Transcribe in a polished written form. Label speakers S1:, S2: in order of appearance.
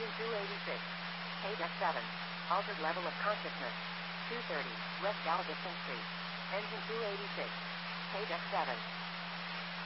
S1: Engine 286. Page F7. Altered level of consciousness. 230. West Galveston Street. Engine 286. Page F7.